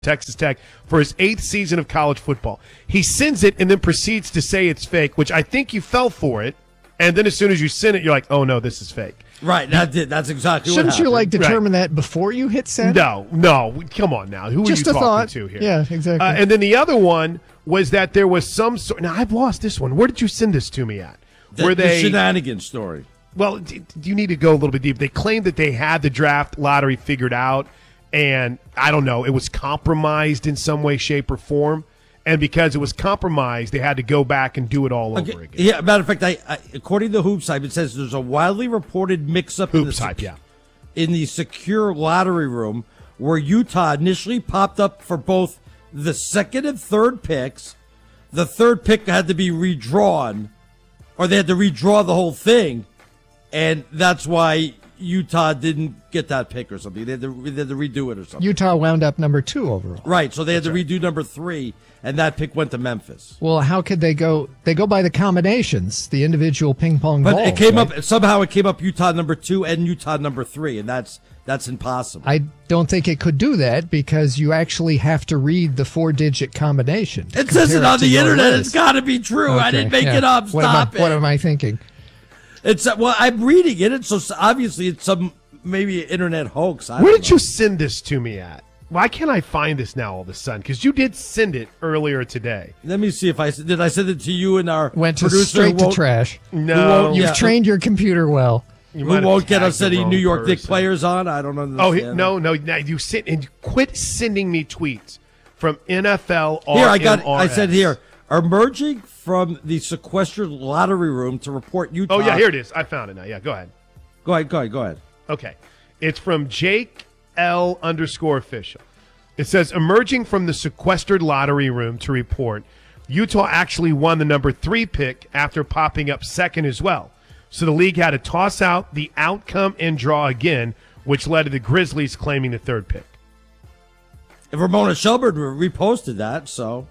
Texas Tech for his 8th season of college football. He sends it and then proceeds to say it's fake, which I think you fell for it. And then as soon as you send it, you're like, oh, no, this is fake. Right. That's exactly Shouldn't what happened. you determine that before you hit send? No. Come on now. Who Just are you talking thought. to here? Yeah, exactly. And then the other one was that there was some sort. Now, I've lost this one. Where did you send this to me at? The shenanigans story. Well, do you need to go a little bit deep? They claimed that they had the draft lottery figured out, and I don't know, it was compromised in some way, shape, or form. And because it was compromised, they had to go back and do it all over again. Yeah, matter of fact, I according to Hoops Hype, it says there's a widely reported mix-up in the secure lottery room where Utah initially popped up for both the second and third picks. The third pick had to be redrawn, or they had to redraw the whole thing, and that's why Utah didn't get that pick or something. They had to redo it or something. Utah wound up number 2 overall. Right, so they had to redo number 3, and that pick went to Memphis. Well, how could they go? They go by the combinations, the individual ping pong balls. But it came right? up somehow. It came up Utah number 2 and Utah number 3, and that's impossible. I don't think it could do that because you actually have to read the 4-digit combination. It says it on the internet. It's got to be true. Okay, I didn't make it up. Stop it. What am I thinking? It's I'm reading it. So obviously it's some maybe internet hoax. Where did you send this to me at? Why can't I find this now all of a sudden? Because you did send it earlier today. Let me see if I send it to you and our went to producer straight to trash. No, you've trained your computer well. Who won't get us any New York Knicks players on? I don't understand. Oh no! You sit and quit sending me tweets from NFL. Here I said here, emerging from the sequestered lottery room to report Utah. Oh yeah, here it is. I found it now. Yeah, go ahead. Go ahead. Okay, it's from Jake L_official. It says emerging from the sequestered lottery room to report Utah actually won the number 3 pick after popping up second as well. So the league had to toss out the outcome and draw again, which led to the Grizzlies claiming the 3rd pick. Ramona Shelburne reposted that, so.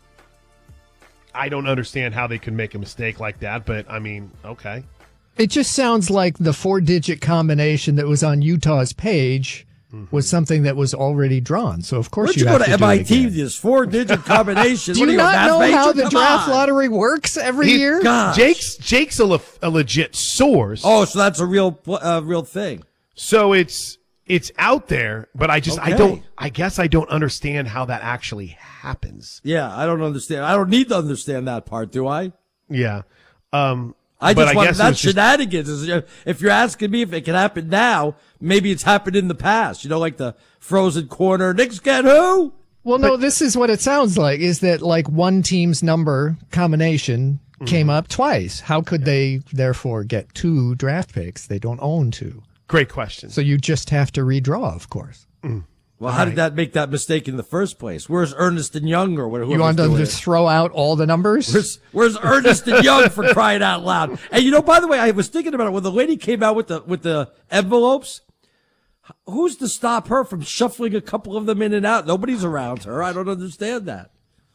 I don't understand how they could make a mistake like that, but I mean, okay. It just sounds like the 4-digit combination that was on Utah's page was something that was already drawn. So, of course, you have to go to MIT, this 4-digit combination. Do you not know how the draft lottery works every year? Gosh. Jake's a legit source. Oh, so that's a real thing. So it's out there, but I guess I don't understand how that actually happens. Yeah, I don't understand. I don't need to understand that part, do I? Yeah. That's shenanigans. If you're asking me if it can happen now, maybe it's happened in the past. Like the frozen corner. Knicks get who? Well, no, this is what it sounds like, is that like one team's number combination came up twice. How could they therefore get 2 draft picks? They don't own 2. Great question. So you just have to redraw, of course. Well, how did that make that mistake in the first place? Where's Ernest and Young or whatever? You want them to throw out all the numbers? Where's Ernest and Young, for crying out loud? And by the way, I was thinking about it when the lady came out with the envelopes. Who's to stop her from shuffling a couple of them in and out? Nobody's around her. I don't understand that.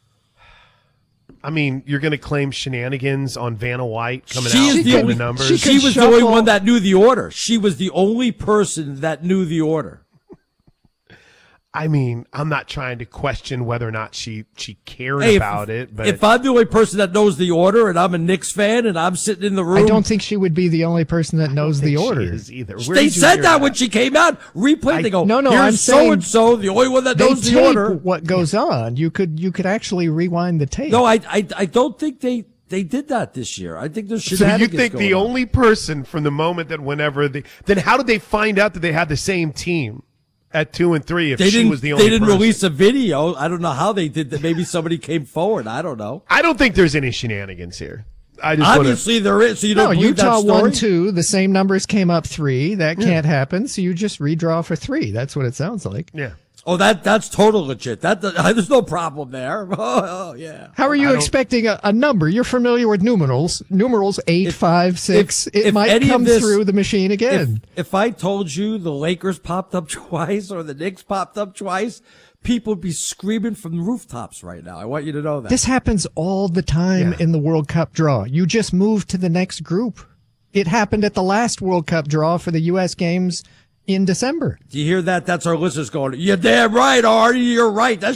I mean, you're going to claim shenanigans on Vanna White coming out with the numbers? She was the only one that knew the order. She was the only person that knew the order. I mean, I'm not trying to question whether or not she cared about it, but if I'm the only person that knows the order and I'm a Knicks fan and I'm sitting in the room, I don't think she would be the only person that knows the order. Either. They said that when she came out. Replay. They go, no. Here's I'm saying so-and-so, the only one that knows the order. What goes on? You could actually rewind the tape. No, I don't think they did that this year. I think there's So shenanigans. you think the only person from the moment that then how did they find out that they had the same team at 2 and 3 if she was the only person? They didn't release a video. I don't know how they did that. Maybe somebody came forward. I don't know. I don't think there's any shenanigans here. Obviously there is. So you don't believe Utah that story? won 2. The same numbers came up 3. That can't happen. So you just redraw for 3. That's what it sounds like. Yeah. Oh, that's total legit. There's no problem there. Oh yeah. How are you expecting a number? You're familiar with numerals. Numerals 8, 5, 6. It might come through the machine again. If I told you the Lakers popped up twice or the Knicks popped up twice, people would be screaming from the rooftops right now. I want you to know that. This happens all the time in the World Cup draw. You just move to the next group. It happened at the last World Cup draw for the U.S. games in December. Do you hear that? That's our listeners going, "You're damn right, Artie. You're right. That